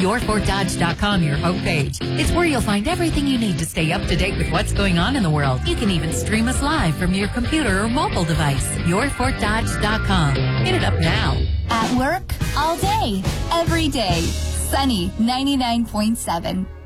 YourFortDodge.com, your homepage. It's where you'll find everything you need to stay up to date with what's going on in the world. You can even stream us live from your computer or mobile device. YourFortDodge.com. Hit it up now. At work, all day, every day. Sunny 99.7.